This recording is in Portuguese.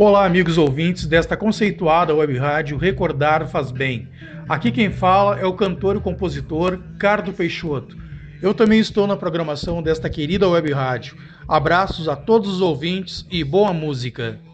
Olá, amigos ouvintes desta conceituada web rádio Recordar Faz Bem. Aqui quem fala é o cantor e compositor Cardo Peixoto. Eu também estou na programação desta querida web rádio. Abraços a todos os ouvintes e boa música.